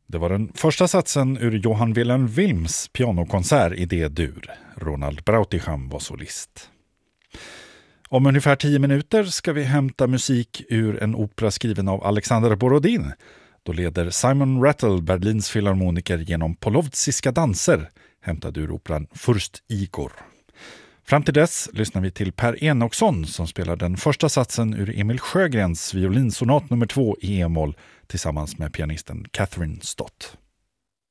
Det var den första satsen ur Johann Wilhelm Wilms pianokonsert i D-dur. Ronald Brautigam var solist. Om ungefär 10 minuter ska vi hämta musik ur en opera skriven av Alexander Borodin. Då leder Simon Rattle Berlins filharmoniker genom polovziska danser, hämtad ur operan Furst Igor. Fram till dess lyssnar vi till Per Enoksson som spelar den första satsen ur Emil Sjögrens violinsonat nummer 2 i e-moll tillsammans med pianisten Catherine Stott.